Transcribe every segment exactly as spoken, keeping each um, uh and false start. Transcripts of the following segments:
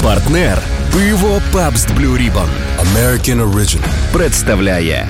Партнер пиво Pabst Blue Ribbon American Original представляє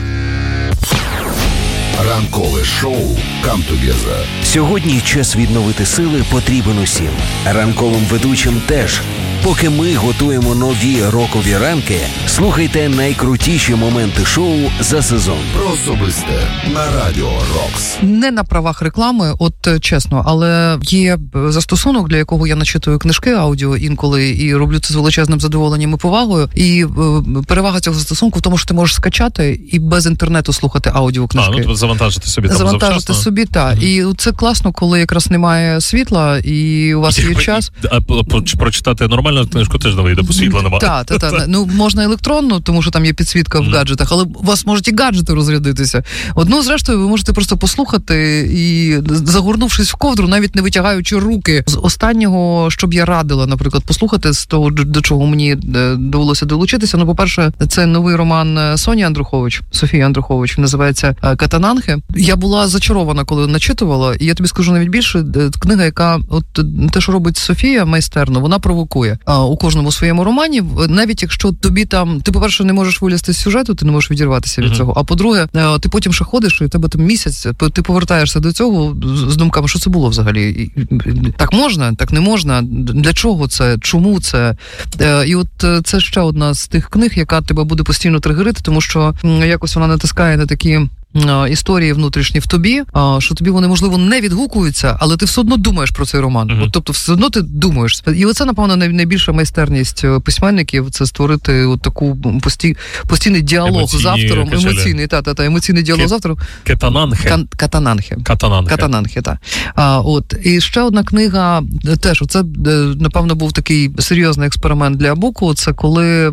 ранкове шоу Come Together. Сьогодні час відновити сили потрібен усім. Ранковим ведучим теж. Поки ми готуємо нові рокові ранки, слухайте найкрутіші моменти шоу за сезон. Про особисте на Радіо Рокс. Не на правах реклами, от чесно, але є застосунок, для якого я начитую книжки аудіо інколи і роблю це з величезним задоволенням і повагою. І е, перевага цього застосунку в тому, що ти можеш скачати і без інтернету слухати аудіокнижки. А, ну завантажити собі там завантажити завчасно. собі, так. Mm-hmm. І це класно, коли якраз немає світла і у вас є час. А прочитати нормально книжку теж не вийде, бо світла немає. Так, так, так. Ну, можна електронну, тому що там є підсвітка в гаджетах, але у вас можуть і гаджети розрядитися. Одну, зрештою, ви можете просто послухати і, загорнувшись в ковдру, навіть не витягаючи руки. З останнього, що б я радила, наприклад, послухати, з того, до чого мені довелося долучитися, ну, по-перше, це новий роман Соні Андрухович, Софії Андрухович, він називається «Катананхи». Я була зачарована, коли начитувала, і я тобі скажу навіть більше, книга, яка, от те, що робить Софія майстерно, вона провокує. У кожному своєму романі, навіть якщо тобі там, ти, по-перше, не можеш вилізти з сюжету, ти не можеш відірватися від mm-hmm. цього, а по-друге, ти потім ще ходиш, і в тебе там місяць, ти повертаєшся до цього з думками, що це було взагалі. Так можна, так не можна, для чого це, чому це. І от це ще одна з тих книг, яка тебе буде постійно тригерити, тому що якось вона натискає на такі історії внутрішні в тобі, що тобі вони, можливо, не відгукуються, але ти все одно думаєш про цей роман. Mm-hmm. От, тобто, все одно ти думаєш. І оце, напевно, найбільша майстерність письменників – це створити от таку пості, постійний діалог емоційні з автором. Качелі. Емоційний, та, та, та, емоційний діалог Ке, з автором. Катананхи. Кан, катананхи. Катананхи. Катананхи, так. А, от. І ще одна книга, теж, це, напевно, був такий серйозний експеримент для Абуку, це коли е,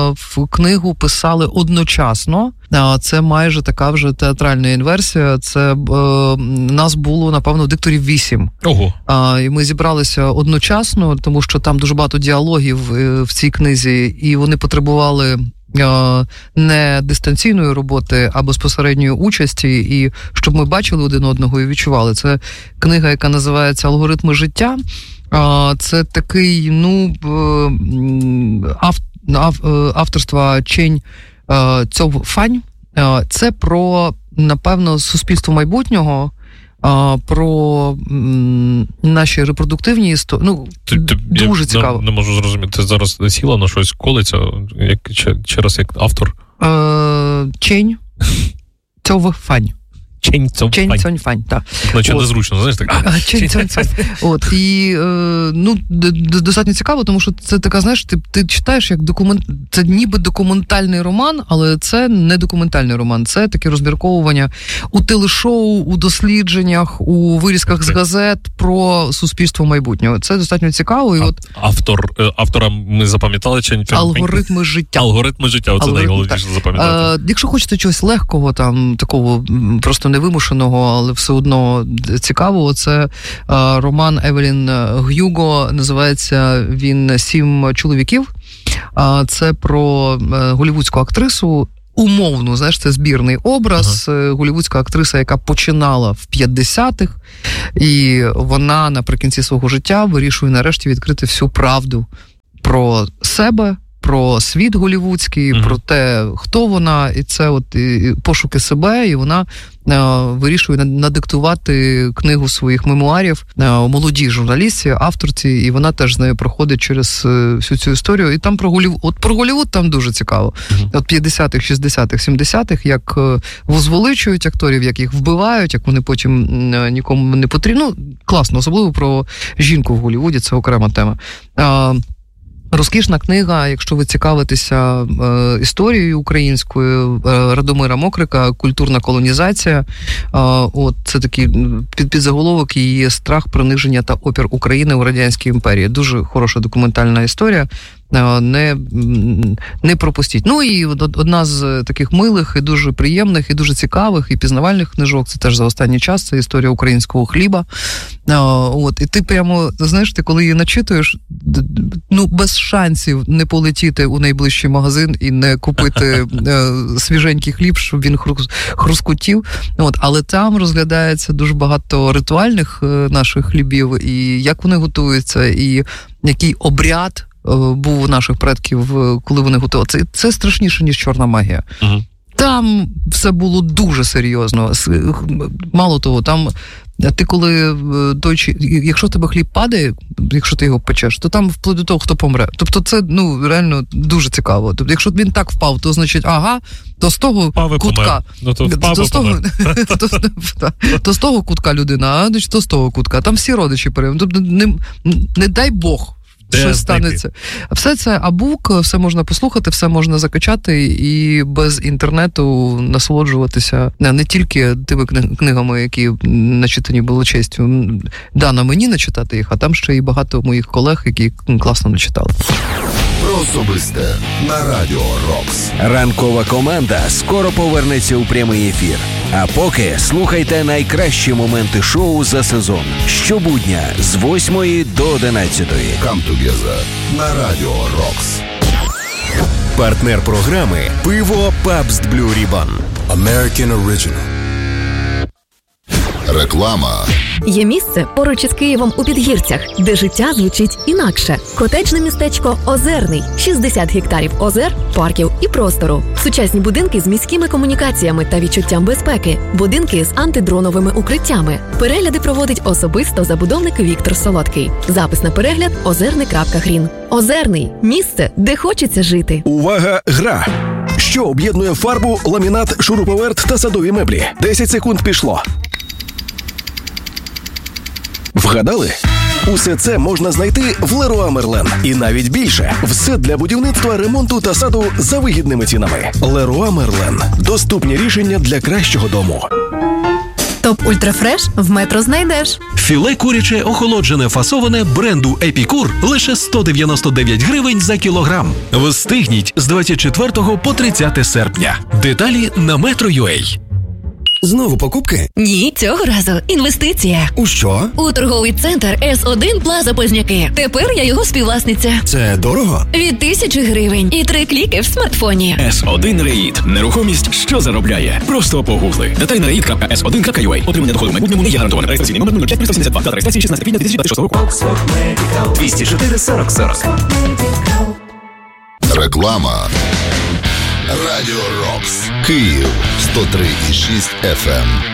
в книгу писали одночасно. Це майже така вже театральна інверсія. Це е, нас було, напевно, дикторів вісім. Ого. А, і ми зібралися одночасно, тому що там дуже багато діалогів е, в цій книзі, і вони потребували е, не дистанційної роботи, а безпосередньої участі, і щоб ми бачили один одного і відчували. Це книга, яка називається «Алгоритми життя». А, це такий, ну, ав, ав, авторства Чень Цьов Фань. Це про, напевно, суспільство майбутнього, про наші репродуктивні історії. Ну, ти, ти, дуже я цікаво. Не, не можу зрозуміти, ти зараз сіла на щось колиться, як, через як автор? Чень Цьов Фань. Чень Цьонь Фань. Фань, так. Значить, незручно, знаєш, так. Чень Цьонь Фань. От, і, ну, достатньо цікаво, тому що це така, знаєш, ти, ти читаєш як документ, це ніби документальний роман, але це не документальний роман, це таке розмірковування у телешоу, у дослідженнях, у вирізках з газет про суспільство майбутнього. Це достатньо цікаво. І а, от автор, автора ми запам'ятали Чень Фань? Алгоритми життя. Алгоритми життя, оце Алгоритм, найголовніше запам'ятати. А, якщо хочете чогось легкого, там, такого просто невимушеного, але все одно цікавого. Це а, роман Евелін Г'юго, називається він «Сім чоловіків». А, це про а, голлівудську актрису, умовно, знаєш, це збірний образ, ага. голлівудська актриса, яка починала в п'ятдесятих, і вона наприкінці свого життя вирішує нарешті відкрити всю правду про себе, про світ голлівудський, mm-hmm. про те, хто вона, і це от і пошуки себе, і вона е, вирішує надиктувати книгу своїх мемуарів е, молодій журналістці, авторці, і вона теж з нею проходить через е, всю цю історію. І там про Голлівуд, от про Голлівуд там дуже цікаво. Mm-hmm. От п'ятдесятих, шістдесятих, сімдесятих, як е, возвеличують акторів, як їх вбивають, як вони потім е, нікому не потрібні. Ну, класно, особливо про жінку в Голлівуді, це окрема тема. Е, Розкішна книга, якщо ви цікавитеся е, історією українською, е, Радомира Мокрика «Культурна колонізація». Е, от це такий під, підзаголовок її «Страх, приниження та опір України у Радянській імперії». Дуже хороша документальна історія. Не, не пропустіть. Ну і одна з таких милих і дуже приємних, і дуже цікавих, і пізнавальних книжок, це теж за останній час, це історія українського хліба. От, і ти прямо, знаєш, ти коли її начитуєш, ну, без шансів не полетіти у найближчий магазин і не купити свіженький хліб, щоб він хрускотів. От, але там розглядається дуже багато ритуальних наших хлібів, і як вони готуються, і який обряд був у наших предків, коли вони готували. Це, це страшніше, ніж чорна магія. Угу. Там все було дуже серйозно. Мало того, там ти коли той, якщо тебе хліб падає, якщо ти його печеш, то там вплоть до того, хто помре. Тобто це, ну, реально дуже цікаво. Тобто, якщо він так впав, то значить, ага, то з того впав кутка. Ну, то, впав то, з того, то, то, то з того кутка людина, а значить, то з того кутка. Там всі родичі перейдуть. Тобто, не, не дай Бог. Що станеться. Все це абук, все можна послухати, все можна закачати і без інтернету насолоджуватися не тільки тими книгами, які начитані було честю дано мені начитати їх, а там ще і багато моїх колег, які класно начитали. Про особисте на Радіо Рокс. Ранкова команда скоро повернеться у прямий ефір. А поки слухайте найкращі моменти шоу за сезон. Щобудня з восьмої до одинадцятої. Come together на Радіо Рокс. Партнер програми «Пиво Pabst Blue Ribbon». American Original. Реклама. Є місце поруч із Києвом у Підгірцях, де життя звучить інакше. Котеджне містечко Озерний. шістдесят гектарів озер, парків і простору. Сучасні будинки з міськими комунікаціями та відчуттям безпеки. Будинки з антидроновими укриттями. Перегляди проводить особисто забудовник Віктор Солодкий. Запис на перегляд – озерний крапка грін. Озерний – місце, де хочеться жити. Увага, гра! Що об'єднує фарбу, ламінат, шуруповерт та садові меблі? десять секунд пішло. Вгадали? Усе це можна знайти в Леруа Мерлен. І навіть більше. Все для будівництва, ремонту та саду за вигідними цінами. Леруа Мерлен. Доступні рішення для кращого дому. Топ Ультрафреш в Метро знайдеш. Філе куряче охолоджене фасоване бренду Епікур лише сто дев'яносто дев'ять гривень за кілограм. Встигніть з двадцять четвертого по тридцяте серпня. Деталі на Metro.ua. Знову покупки? Ні, цього разу інвестиція. У що? У торговий центр Ес один Плаза Позняки. Тепер я його співвласниця. Це дорого? Від тисячі гривень і три кліки в смартфоні. Ес один Реїд. Нерухомість, що заробляє. Просто погугли. Деталі на реїд крапка ес один крапка ю а. Отримання доходу в майбутньому не є гарантоване. Реєстраційний номер нуль п'ять сім сім два. Дата реєстрації шістнадцяте квітня дві тисячі двадцять шостого року. двісті чотири сорок сорок. Реклама. Радіо Рокс. Київ сто три і шість еф ем.